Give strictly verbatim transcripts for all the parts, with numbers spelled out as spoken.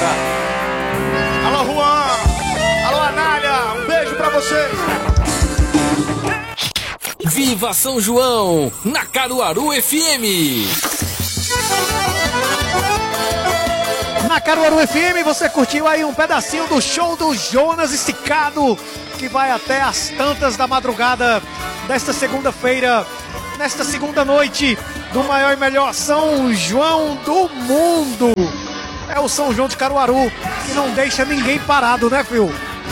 César. Alô, Juan. Alô, Anália. Um beijo pra vocês. Viva São João, na Caruaru F M. Na Caruaru F M você curtiu aí um pedacinho do show do Jonas Esticado, que vai até as tantas da madrugada desta segunda-feira, nesta segunda noite do maior e melhor São João do mundo. É o São João de Caruaru, que não deixa ninguém parado, né, filho?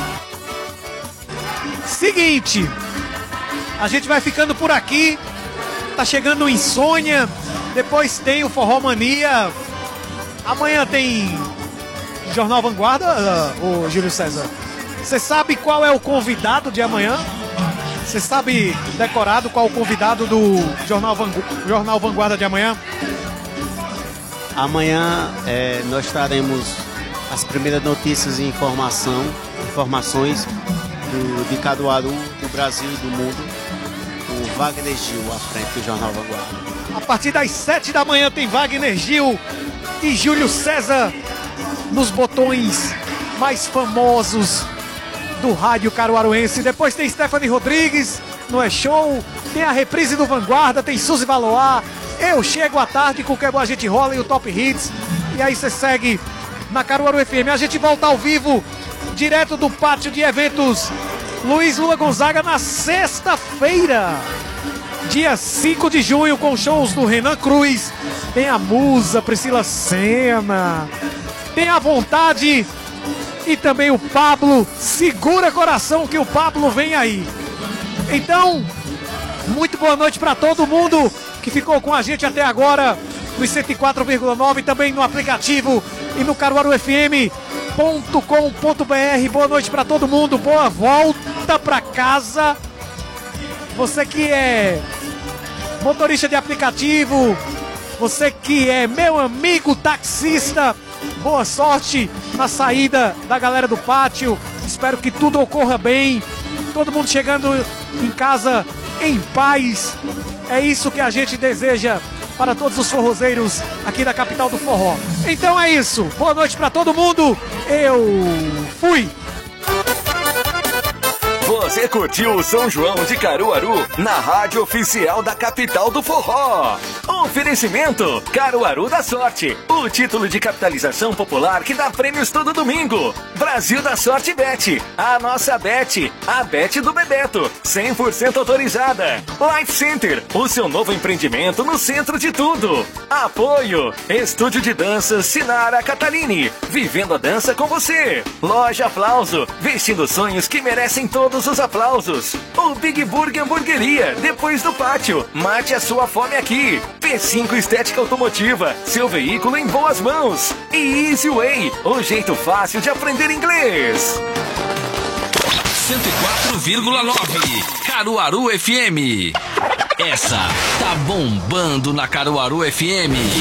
Seguinte, a gente vai ficando por aqui, tá chegando Insônia, depois tem o Forró Mania. Amanhã tem Jornal Vanguarda, uh, o Júlio César. Você sabe qual é o convidado de amanhã? Você sabe decorado qual é o convidado do Jornal, Vangu Jornal Vanguarda de amanhã? Amanhã é, nós traremos as primeiras notícias e informação, informações do, de Caruaru, do Brasil e do mundo. O Wagner Gil à frente do Jornal Vanguarda. A partir das sete da manhã tem Wagner Gil e Júlio César nos botões mais famosos do rádio caruaruense. Depois tem Stephanie Rodrigues no É Show, tem a reprise do Vanguarda, tem Suzy Valoar, eu chego à tarde com o Que Boa Gente Rola e o Top Hits. E aí você segue na Caruaru F M. A gente volta ao vivo, direto do pátio de eventos Luiz Lula Gonzaga na sexta-feira, dia cinco de junho, com shows do Renan Cruz, tem a Musa, Priscila Senna, tem a Vontade e também o Pablo. Segura coração que o Pablo vem aí. Então, muito boa noite para todo mundo que ficou com a gente até agora no cento e quatro vírgula nove, também no aplicativo e no caruaru f m ponto com ponto b r. Boa noite para todo mundo, boa volta para casa. Você que é motorista de aplicativo, você que é meu amigo taxista, boa sorte na saída da galera do pátio. Espero que tudo ocorra bem, todo mundo chegando em casa em paz. É isso que a gente deseja para todos os forrozeiros aqui da capital do forró. Então é isso, boa noite para todo mundo, eu fui! Você curtiu o São João de Caruaru na rádio oficial da capital do forró. Oferecimento Caruaru da Sorte, o título de capitalização popular que dá prêmios todo domingo. Brasil da Sorte Bet, a nossa Bet, a Bet do Bebeto, cem por cento autorizada. Life Center, o seu novo empreendimento no centro de tudo. Apoio Estúdio de Danças Sinara Catalini, vivendo a dança com você. Loja Aplauso, vestindo sonhos que merecem todos os aplausos. O Big Burger Hamburgueria, depois do pátio, mate a sua fome aqui. P cinco Estética Automotiva, seu veículo em boas mãos. E Easy Way, o jeito fácil de aprender inglês. cento e quatro vírgula nove Caruaru F M. Essa tá bombando na Caruaru F M.